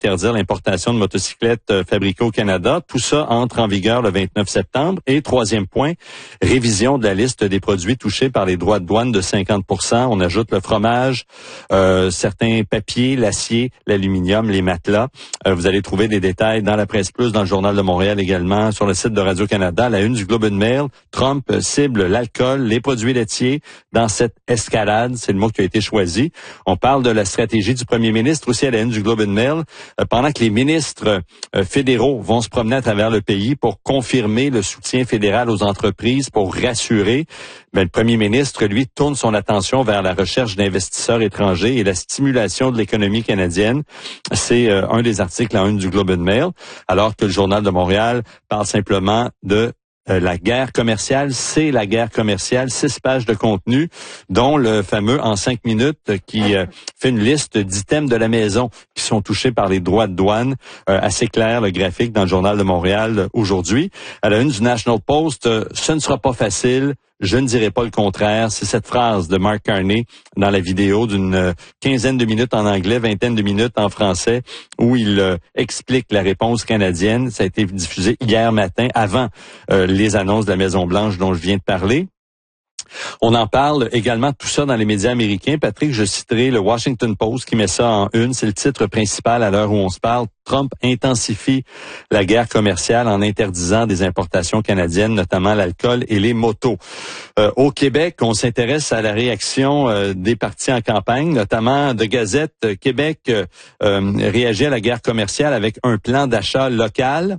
interdire l'importation de motocyclettes fabriquées au Canada. Tout ça entre en vigueur le 29 septembre. Et troisième point, révision de la liste des produits touchés par les droits de douane de 50%. On ajoute le fromage, certains papiers, l'acier, l'aluminium, les matelas. Vous allez trouver des détails dans la Presse Plus, dans le Journal de Montréal également, sur le site de Radio-Canada. La une du Globe and Mail, Trump cible l'alcool, les produits laitiers dans cette escalade. C'est le mot qui a été choisi. On parle de la stratégie du premier ministre aussi à la une du Globe and Mail. Pendant que les ministres fédéraux vont se promener à travers le pays pour confirmer le soutien fédéral aux entreprises, pour rassurer, le premier ministre, lui, tourne son attention vers la recherche d'investisseurs étrangers et la stimulation de l'économie canadienne. C'est un des articles en une du Globe and Mail, alors que le Journal de Montréal parle simplement de la guerre commerciale. C'est la guerre commerciale, 6 pages de contenu, dont le fameux en 5 minutes qui fait une liste d'items de la maison qui sont touchés par les droits de douane. Assez clair, le graphique dans le Journal de Montréal aujourd'hui. À la une du National Post, ce ne sera pas facile. Je ne dirais pas le contraire. C'est cette phrase de Mark Carney dans la vidéo d'une quinzaine de minutes en anglais, vingtaine de minutes en français, où il explique la réponse canadienne. Ça a été diffusé hier matin, avant les annonces de la Maison-Blanche dont je viens de parler. On en parle également, tout ça dans les médias américains. Patrick, je citerai le Washington Post qui met ça en une. C'est le titre principal à l'heure où on se parle. Trump intensifie la guerre commerciale en interdisant des importations canadiennes, notamment l'alcool et les motos. Au Québec, on s'intéresse à la réaction des partis en campagne, notamment de Gazette. Québec réagit à la guerre commerciale avec un plan d'achat local.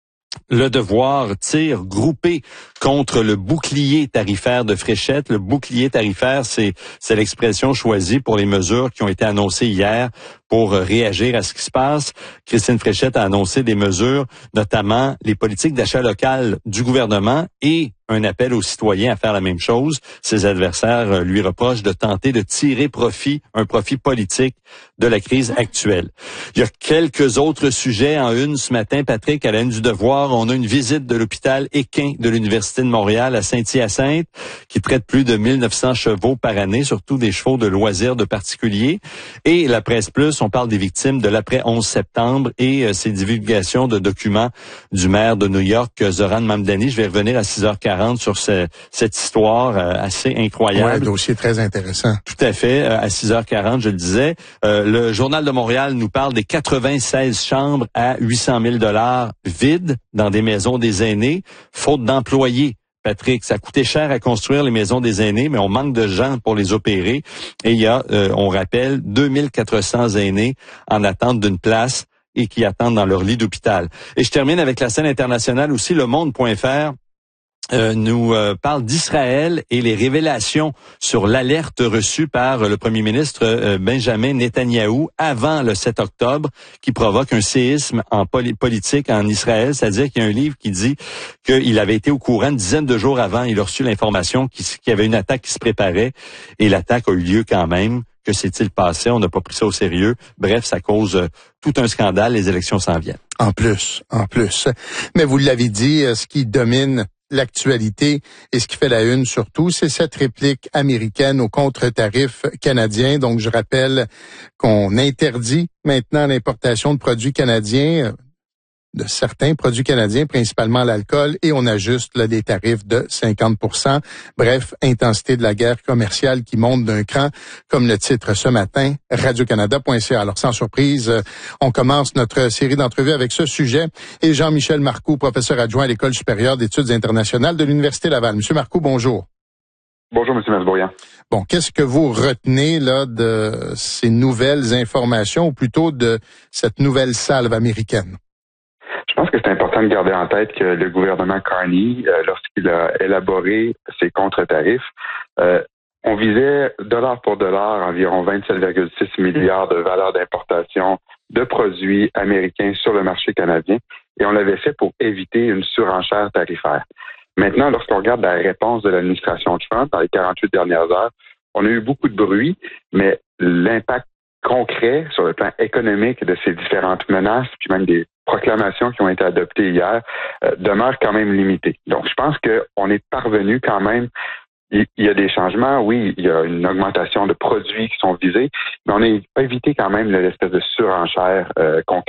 Le Devoir tire groupé contre le bouclier tarifaire de Fréchette. Le bouclier tarifaire, c'est l'expression choisie pour les mesures qui ont été annoncées hier pour réagir à ce qui se passe. Christine Fréchette a annoncé des mesures, notamment les politiques d'achat local du gouvernement et un appel aux citoyens à faire la même chose. Ses adversaires lui reprochent de tenter de tirer un profit politique de la crise actuelle. Il y a quelques autres sujets en une ce matin, Patrick, à la une du Devoir. On a une visite de l'hôpital Équin de l'Université de Montréal à Saint-Hyacinthe qui traite plus de 1900 chevaux par année, surtout des chevaux de loisirs de particuliers. Et la Presse Plus, on parle des victimes de l'après 11 septembre et ses divulgations de documents du maire de New York, Zoran Mamdani. Je vais revenir à 6h40 sur cette histoire assez incroyable. Ouais, dossier très intéressant. Tout à fait. À 6h40, je le disais. Le Journal de Montréal nous parle des 96 chambres à 800 000 $ vides dans des maisons des aînés, faute d'employés. Patrick, ça coûtait cher à construire les maisons des aînés, mais on manque de gens pour les opérer. Et il y a, on rappelle, 2400 aînés en attente d'une place et qui attendent dans leur lit d'hôpital. Et je termine avec la scène internationale aussi, Le Monde.fr. Nous parle d'Israël et les révélations sur l'alerte reçue par le premier ministre Benjamin Netanyahou avant le 7 octobre qui provoque un séisme en politique en Israël. C'est-à-dire qu'il y a un livre qui dit qu'il avait été au courant une dizaine de jours avant. Il a reçu l'information qu'il y avait une attaque qui se préparait et l'attaque a eu lieu quand même. Que s'est-il passé? On n'a pas pris ça au sérieux. Bref, ça cause tout un scandale. Les élections s'en viennent. En plus. Mais vous l'avez dit, ce qui domine l'actualité et ce qui fait la une surtout, c'est cette réplique américaine au contre-tarif canadien. Donc, je rappelle qu'on interdit maintenant l'importation de produits canadiens, de certains produits canadiens, principalement l'alcool, et on ajuste là, des tarifs de 50%. Bref, intensité de la guerre commerciale qui monte d'un cran, comme le titre ce matin, radiocanada.ca. Alors, sans surprise, on commence notre série d'entrevues avec ce sujet. Et Jean-Michel Marcoux, professeur adjoint à l'École supérieure d'études internationales de l'Université Laval. Monsieur Marcoux, bonjour. Bonjour, Monsieur Masbourian. Bon, qu'est-ce que vous retenez là de ces nouvelles informations, ou plutôt de cette nouvelle salve américaine? Je pense que c'est important de garder en tête que le gouvernement Carney, lorsqu'il a élaboré ses contre-tarifs, on visait dollar pour dollar environ 27,6 milliards de valeur d'importation de produits américains sur le marché canadien, et on l'avait fait pour éviter une surenchère tarifaire. Maintenant, lorsqu'on regarde la réponse de l'administration Trump dans les 48 dernières heures, on a eu beaucoup de bruit, mais l'impact concret sur le plan économique de ces différentes menaces, puis même des proclamations qui ont été adoptées hier, demeure quand même limité. Donc, je pense qu'on est parvenu quand même. Il y a des changements, oui, il y a une augmentation de produits qui sont visés, mais on a évité quand même l'espèce de surenchère concrète.